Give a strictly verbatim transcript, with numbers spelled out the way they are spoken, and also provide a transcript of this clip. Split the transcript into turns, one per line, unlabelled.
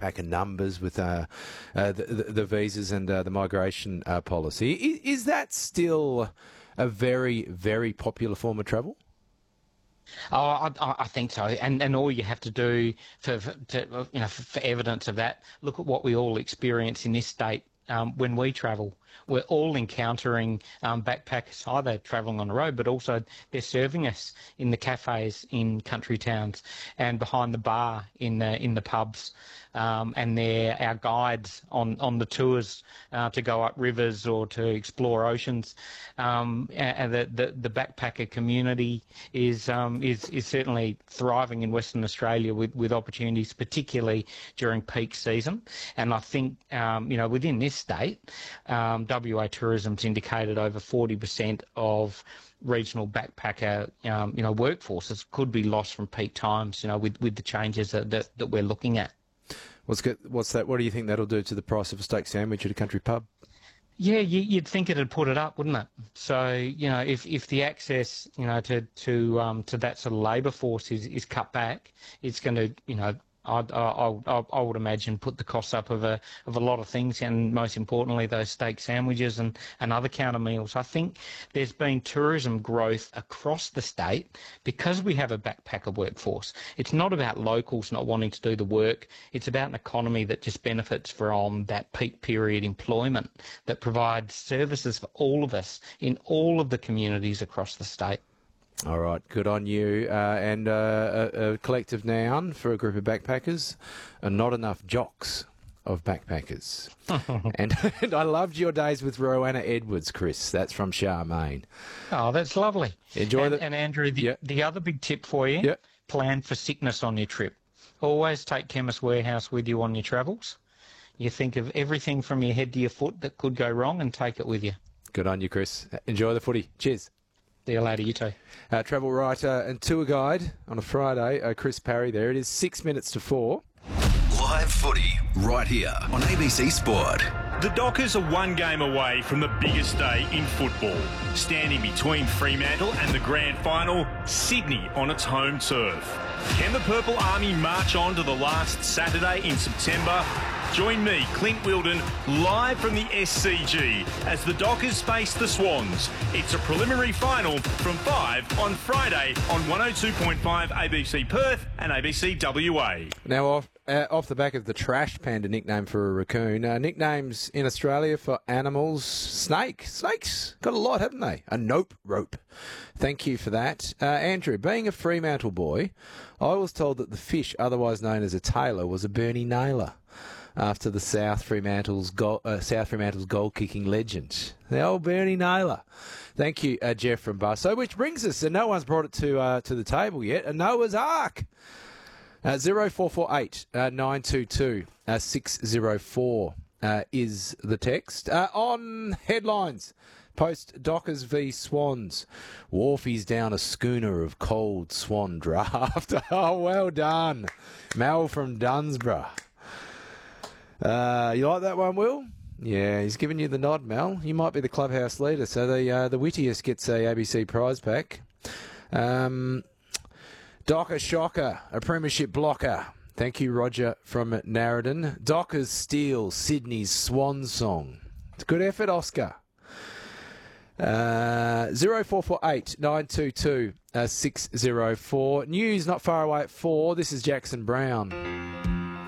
backpacker numbers with uh, uh, the, the, the visas and uh, the migration uh, policy. Is, is that still a very, very popular form of travel?
Oh, I, I think so, and and all you have to do for, for to, you know for, for evidence of that, look at what we all experience in this state um, when we travel. We're all encountering um, backpackers either travelling on the road, but also they're serving us in the cafes in country towns and behind the bar in the in the pubs, um, and they're our guides on, on the tours uh, to go up rivers or to explore oceans. Um, and the, the the backpacker community is um, is is certainly thriving in Western Australia with, with opportunities, particularly during peak season. And I think um, you know within this state. Um, W A Tourism's indicated over forty percent of regional backpacker, um, you know, workforces could be lost from peak times, you know, with, with the changes that, that, that we're looking at.
What's good, what's that? What do you think that'll do to the price of a steak sandwich at a country pub?
Yeah, you, you'd think it'd put it up, wouldn't it? So, you know, if, if the access, you know, to to um, to that sort of labour force is, is cut back, it's going to, you know, I'd, I, I, I would imagine put the costs up of a of a lot of things, and most importantly those steak sandwiches and, and other counter meals. I think there's been tourism growth across the state because we have a backpacker workforce. It's not about locals not wanting to do the work. It's about an economy that just benefits from that peak period employment that provides services for all of us in all of the communities across the state.
All right, good on you. Uh, and uh, a, a collective noun for a group of backpackers, are not enough jocks of backpackers. and, and I loved your days with Rowanna Edwards, Chris. That's from Charmaine.
Oh, that's lovely.
Enjoy
and,
the...
And Andrew, the,
yep.
the other big tip for you,
yep.
plan for sickness on your trip. Always take Chemist Warehouse with you on your travels. You think of everything from your head to your foot that could go wrong and take it with you.
Good on you, Chris. Enjoy the footy. Cheers.
See you later, you too.
Uh, travel writer and tour guide on a Friday, uh, Chris Parry there. It is six minutes to four.
Live footy right here on A B C Sport.
The Dockers are one game away from the biggest day in football. Standing between Fremantle and the grand final, Sydney on its home turf. Can the Purple Army march on to the last Saturday in September? Join me, Clint Wilden, live from the S C G as the Dockers face the Swans. It's a preliminary final from five on Friday on one oh two point five A B C Perth and A B C W A.
Now, off, uh, off the back of the Trash Panda nickname for a raccoon, uh, nicknames in Australia for animals, snake. Snakes got a lot, haven't they? A nope rope. Thank you for that. Uh, Andrew, being a Fremantle boy, I was told that the fish, otherwise known as a tailor, was a Bernie Naylor, after the South Fremantle's goal, uh, South Fremantle's goal-kicking legend, the old Bernie Naylor. Thank you, uh, Jeff from Busso, which brings us, and no one's brought it to uh, to the table yet, a Noah's Ark. Uh, zero four four eight nine two two six zero four uh, is the text. Uh, on headlines, post Dockers v Swans. Wharfies down a schooner of cold swan draft. Oh, well done. Mal from Dunsborough. Uh, you like that one, Will? Yeah, he's giving you the nod, Mel. You might be the clubhouse leader, so the uh, the wittiest gets a A B C prize pack. Um, Docker Shocker, a premiership blocker. Thank you, Roger from Narrabeen. Dockers steal Sydney's swan song. It's a good effort, Oscar. Uh, zero four four eight nine two two six zero four. News not far away at four. This is Jackson Brown.